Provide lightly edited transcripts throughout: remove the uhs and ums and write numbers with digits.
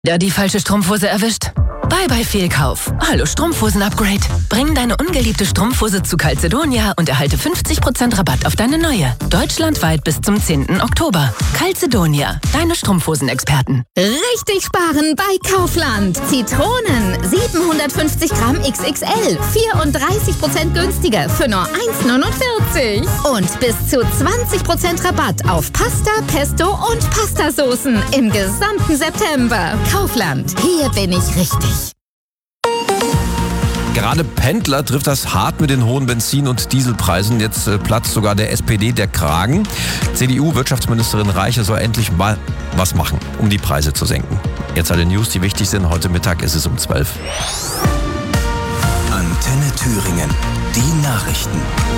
Da die falsche Strumpfhose erwischt? Bye bye Fehlkauf. Hallo Strumpfhosen-Upgrade. Bring deine ungeliebte Strumpfhose zu Calzedonia und erhalte 50% Rabatt auf deine neue. Deutschlandweit bis zum 10. Oktober. Calzedonia, deine Strumpfhosen-Experten. Richtig sparen bei Kaufland. Zitronen, 750 Gramm XXL, 34% günstiger für nur 1,49. Und bis zu 20% Rabatt auf Pasta, Pesto und Pastasoßen im gesamten September. Kaufland, hier bin ich richtig. Gerade Pendler trifft das hart mit den hohen Benzin- und Dieselpreisen. Jetzt platzt sogar der SPD der Kragen. CDU-Wirtschaftsministerin Reiche soll endlich mal was machen, um die Preise zu senken. Jetzt alle News, die wichtig sind. Heute Mittag ist es um 12. Antenne Thüringen. Die Nachrichten.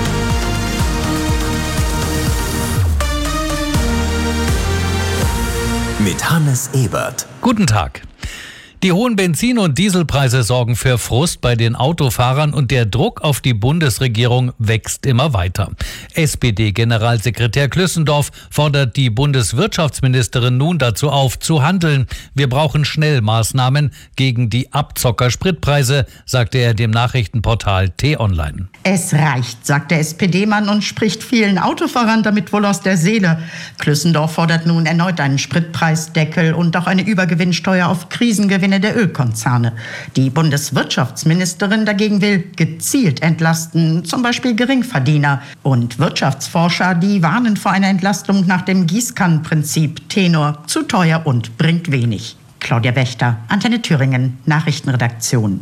Mit Hannes Ebert. Guten Tag. Die hohen Benzin- und Dieselpreise sorgen für Frust bei den Autofahrern und der Druck auf die Bundesregierung wächst immer weiter. SPD-Generalsekretär Klüssendorf fordert die Bundeswirtschaftsministerin nun dazu auf, zu handeln. Wir brauchen schnell Maßnahmen gegen die Abzocker-Spritpreise, sagte er dem Nachrichtenportal T-Online. Es reicht, sagt der SPD-Mann und spricht vielen Autofahrern damit wohl aus der Seele. Klüssendorf fordert nun erneut einen Spritpreisdeckel und auch eine Übergewinnsteuer auf Krisengewinne der Ölkonzerne. Die Bundeswirtschaftsministerin dagegen will gezielt entlasten, zum Beispiel Geringverdiener. Und Wirtschaftsforscher, die warnen vor einer Entlastung nach dem Gießkannenprinzip. Tenor, zu teuer und bringt wenig. Claudia Wächter, Antenne Thüringen, Nachrichtenredaktion.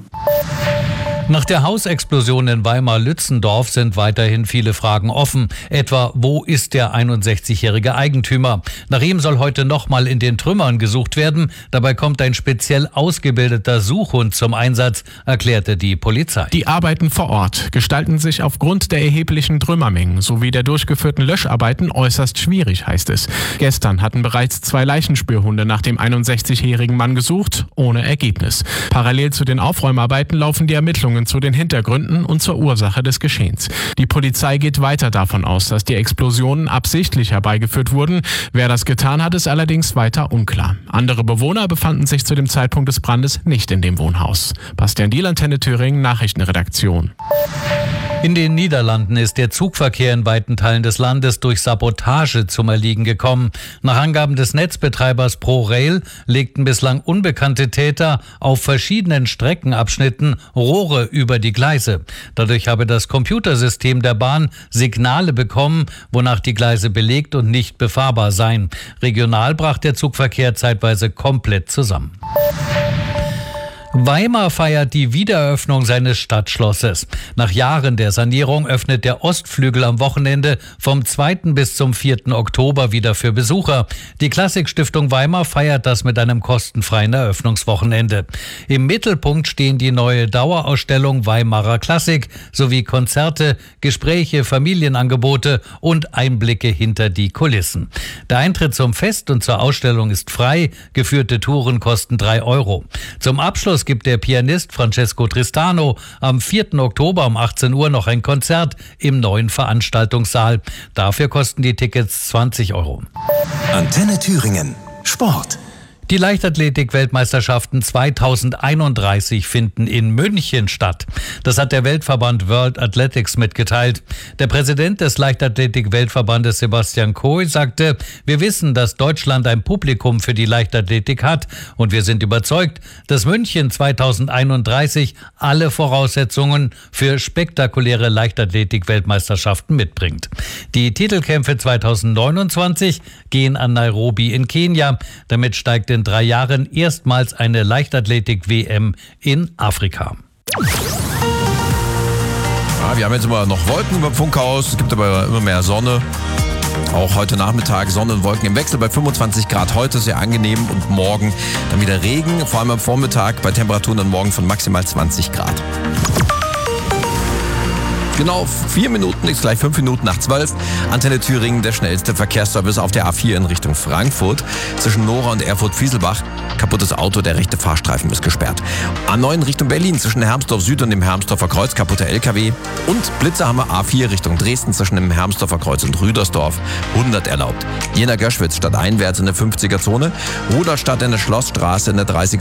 Nach der Hausexplosion in Weimar-Lützendorf sind weiterhin viele Fragen offen. Etwa, wo ist der 61-jährige Eigentümer? Nach ihm soll heute nochmal in den Trümmern gesucht werden. Dabei kommt ein speziell ausgebildeter Suchhund zum Einsatz, erklärte die Polizei. Die Arbeiten vor Ort gestalten sich aufgrund der erheblichen Trümmermengen sowie der durchgeführten Löscharbeiten äußerst schwierig, heißt es. Gestern hatten bereits 2 Leichenspürhunde nach dem 61-jährigen Mann gesucht, ohne Ergebnis. Parallel zu den Aufräumarbeiten laufen die Ermittlungen zu den Hintergründen und zur Ursache des Geschehens. Die Polizei geht weiter davon aus, dass die Explosionen absichtlich herbeigeführt wurden. Wer das getan hat, ist allerdings weiter unklar. Andere Bewohner befanden sich zu dem Zeitpunkt des Brandes nicht in dem Wohnhaus. Bastian Diel, Antenne Thüringen, Nachrichtenredaktion. In den Niederlanden ist der Zugverkehr in weiten Teilen des Landes durch Sabotage zum Erliegen gekommen. Nach Angaben des Netzbetreibers ProRail legten bislang unbekannte Täter auf verschiedenen Streckenabschnitten Rohre über die Gleise. Dadurch habe das Computersystem der Bahn Signale bekommen, wonach die Gleise belegt und nicht befahrbar seien. Regional brach der Zugverkehr zeitweise komplett zusammen. Weimar feiert die Wiedereröffnung seines Stadtschlosses. Nach Jahren der Sanierung öffnet der Ostflügel am Wochenende vom 2. bis zum 4. Oktober wieder für Besucher. Die Klassikstiftung Weimar feiert das mit einem kostenfreien Eröffnungswochenende. Im Mittelpunkt stehen die neue Dauerausstellung Weimarer Klassik sowie Konzerte, Gespräche, Familienangebote und Einblicke hinter die Kulissen. Der Eintritt zum Fest und zur Ausstellung ist frei. Geführte Touren kosten 3 €. Zum Abschluss gibt der Pianist Francesco Tristano am 4. Oktober um 18 Uhr noch ein Konzert im neuen Veranstaltungssaal. Dafür kosten die Tickets 20 €. Antenne Thüringen. Sport. Die Leichtathletik-Weltmeisterschaften 2031 finden in München statt. Das hat der Weltverband World Athletics mitgeteilt. Der Präsident des Leichtathletik-Weltverbandes Sebastian Coe sagte, wir wissen, dass Deutschland ein Publikum für die Leichtathletik hat und wir sind überzeugt, dass München 2031 alle Voraussetzungen für spektakuläre Leichtathletik-Weltmeisterschaften mitbringt. Die Titelkämpfe 2029 gehen an Nairobi in Kenia. Damit steigt in 3 Jahren erstmals eine Leichtathletik-WM in Afrika. Ja, wir haben jetzt immer noch Wolken über dem Funkhaus, es gibt aber immer mehr Sonne. Auch heute Nachmittag Sonne und Wolken im Wechsel bei 25 Grad. Heute sehr angenehm und morgen dann wieder Regen, vor allem am Vormittag bei Temperaturen dann morgen von maximal 20 Grad. Genau 4 Minuten, ist gleich 5 Minuten nach 12. Antenne Thüringen, der schnellste Verkehrsservice auf der A4 in Richtung Frankfurt. Zwischen Nora und Erfurt-Fieselbach. Kaputtes Auto, der rechte Fahrstreifen ist gesperrt. A9 Richtung Berlin, zwischen Hermsdorf Süd und dem Hermsdorfer Kreuz, kaputter LKW. Und Blitzer haben wir A4 Richtung Dresden, zwischen dem Hermsdorfer Kreuz und Rüdersdorf. 100 erlaubt. Jena-Göschwitz stadteinwärts in der 50er-Zone. Rudolstadt in der Schlossstraße in der 30er